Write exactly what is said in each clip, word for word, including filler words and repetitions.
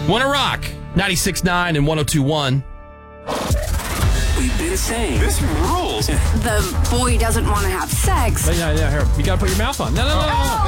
Wanna Rock, ninety-six point nine and one oh two point one. We've been saying this rules. The boy doesn't want to have sex. But yeah, yeah, here. You gotta put your mouth on. No, no, no,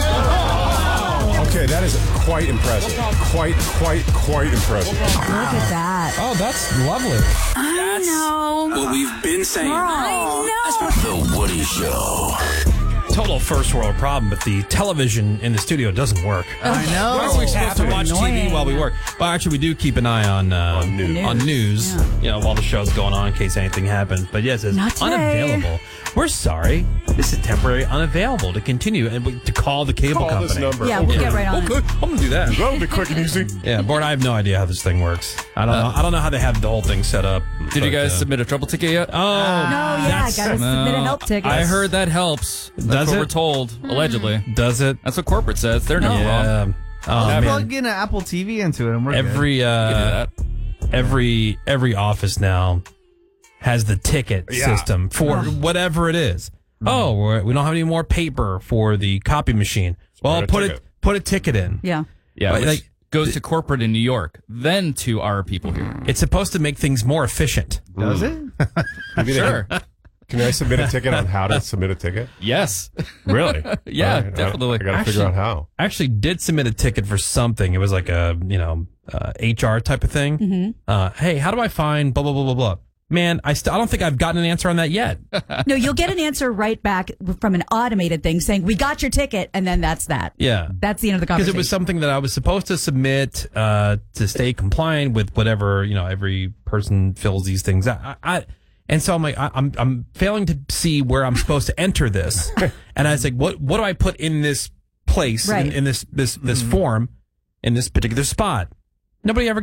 no. no. Okay, that is quite impressive. Quite, quite, quite impressive. Look at that. Oh, that's lovely. I know. What we've been saying. I know. The Woody Show. Total first world problem, but the television in the studio doesn't work. I know. Why are we supposed to watch T V while we work? Well, actually, we do keep an eye on uh, On news. on news, Yeah. you know, while the show's going on in case anything happens. But yes, it's Not today. unavailable. We're sorry. This is temporarily unavailable to continue and we- to call the cable Call company. this number. Yeah, we'll get right on it. Okay, I'm gonna do that. That'll be quick and easy. Yeah, Bort, I have no idea how this thing works. I don't know. I don't know how they have the whole thing set up. Did you but, guys uh, submit a trouble ticket yet? Oh, No, yeah, that's- gotta submit a help ticket. I heard that helps. That's Does what it? we're told, allegedly. Does it? That's what corporate says. They're not wrong. Yeah. Oh, man. Plug in an Apple T V into it and we're Every You can do uh, that. every every office now has the ticket Yeah. system for whatever it is. Oh, we're, we don't have any more paper for the copy machine. Well, a put ticket. it put a ticket in. Yeah. Yeah, But, which like, goes to corporate in New York, then to our people here. It's supposed to make things more efficient. Does it? Maybe they Sure. can, can I submit a ticket on how to submit a ticket? Yes. Really? Yeah, All right, I- definitely. I, got to Actually- figure out how. I actually did submit a ticket for something. It was like a you know uh, H R type of thing. Mm-hmm. Uh, hey, how do I find blah blah blah blah blah? Man, I st- I don't think I've gotten an answer on that yet. No, you'll get an answer right back from an automated thing saying, we got your ticket, and then that's that. Yeah. That's the end of the Because conversation. it was something that I was supposed to submit uh, to stay compliant with whatever, you know, every person fills these things out. I, I, and so I'm like, I, I'm I'm failing to see where I'm supposed to enter this. And I was like, what what do I put in this place, Right. in, in this this this form, in this particular spot? Nobody ever